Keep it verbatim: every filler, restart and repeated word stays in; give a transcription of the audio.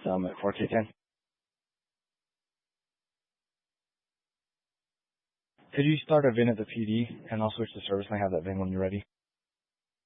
Summit four K ten. Could you start a V I N at the P D and I'll switch to service and have that V I N when you're ready?